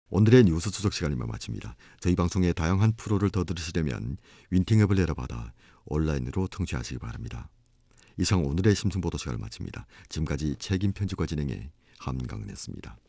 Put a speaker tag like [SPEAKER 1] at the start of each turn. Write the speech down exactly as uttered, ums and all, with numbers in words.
[SPEAKER 1] 오늘의 뉴스 추적 시간이면 마칩니다. 저희 방송의 다양한 프로를 더 들으시려면 윈팅 앱을 내려받아 온라인으로 청취하시기 바랍니다. 이상 오늘의 심층보도 시간을 마칩니다. 지금까지 책임 편집과 진행의 함강은했습니다.